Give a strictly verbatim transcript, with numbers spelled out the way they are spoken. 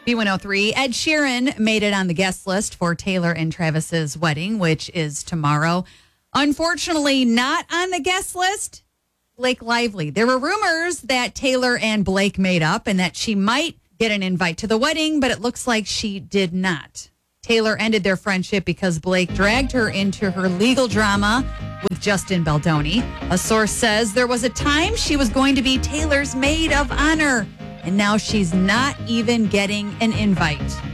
B one oh three, Ed Sheeran made it on the guest list for Taylor and Travis's wedding, which is tomorrow. Unfortunately, not on the guest list, Blake Lively. There were rumors that Taylor and Blake made up and that she might get an invite to the wedding, but it looks like she did not. Taylor ended their friendship because Blake dragged her into her legal drama with Justin Baldoni. A source says there was a time she was going to be Taylor's maid of honor, and now she's not even getting an invite.